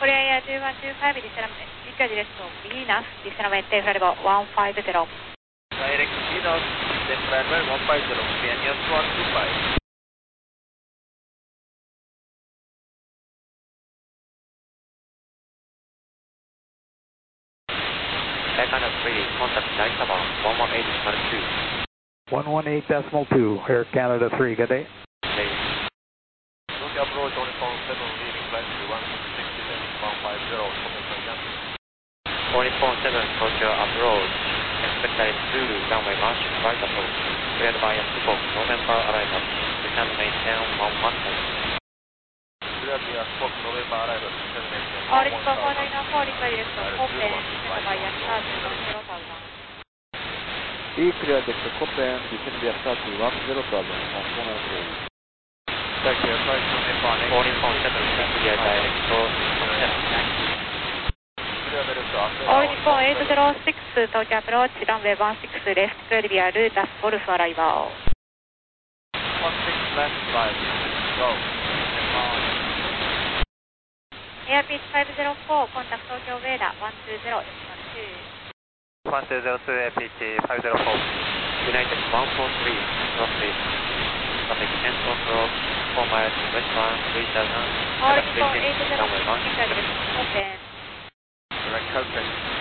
Korea Air 2125 Dischargeですと Venus Descend maintain flight level 150 Direct Venus Descend flight level 150 Venus 125 Canada 3, contact Naisaba 118.2 118.2, Air Canada 3, good day. Tokyo approach only phone 7 leaving flight to 1667 150 potential again. Only phone 7 Tokyo approach expected to runway 16 right approach cleared by Fox November arrival descend maintain 115 Cleared via Fox November arrival descend maintain All is for 494 request is to open descend by start 10,000 E cleared to Copen descend via start to 10,000 on 493 Thank you, flight November Only phone 7 clear direct to All Nippon 806 Tokyo approach runway 16 left cleared via Lutas Golf arrival 16 left 5 go Airbus 504 contact Tokyo Weather 120 1202 APT 504 United 143 crosswind traffic 10 control 4 miles westbound 3000 All Nippon 806 runway 16 dischargeですopen Direct Copen